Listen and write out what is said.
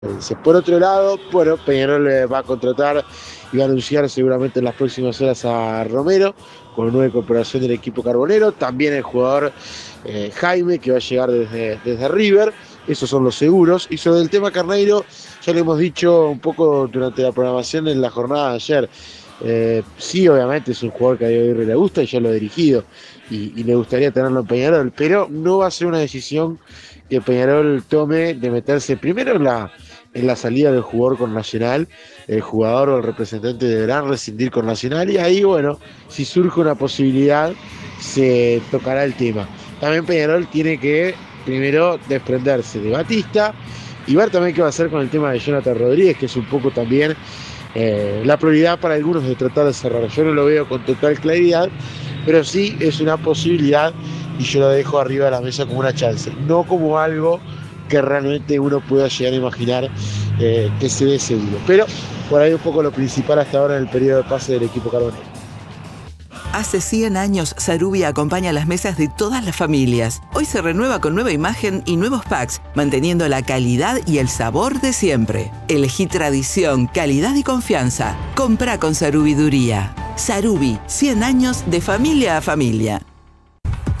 Por otro lado, bueno, Peñarol va a contratar y va a anunciar seguramente en las próximas horas a Romero con una nueva incorporación del equipo carbonero. También el jugador Jaime, que va a llegar desde River. Esos son los seguros. Y sobre el tema Carneiro, ya lo hemos dicho un poco durante la programación en la jornada de ayer. Sí, obviamente es un jugador que a Diego Aguirre le gusta y ya lo ha dirigido y le gustaría tenerlo en Peñarol, pero no va a ser una decisión que Peñarol tome de meterse primero en la salida del jugador con Nacional. El jugador o el representante deberán rescindir con Nacional y ahí, bueno, si surge una posibilidad, se tocará el tema. También Peñarol tiene que primero desprenderse de Batista y ver también qué va a hacer con el tema de Jonathan Rodríguez, que es un poco también la prioridad para algunos de tratar de cerrar. Yo no lo veo con total claridad, pero sí es una posibilidad y yo lo dejo arriba de la mesa como una chance, no como algo que realmente uno pueda llegar a imaginar que se dé seguro. Pero por ahí un poco lo principal hasta ahora en el periodo de pase del equipo carbonero. Hace 100 años, Sarubi acompaña las mesas de todas las familias. Hoy se renueva con nueva imagen y nuevos packs, manteniendo la calidad y el sabor de siempre. Elegí tradición, calidad y confianza. Comprá con Sarubiduría. Sarubi, 100 años de familia a familia.